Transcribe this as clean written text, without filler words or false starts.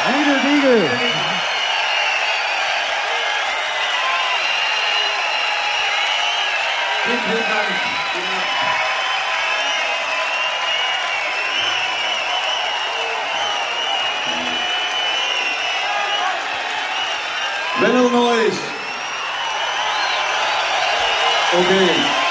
Riedel Diegel. Vielen Dank. Wenn er neu ist. Okay.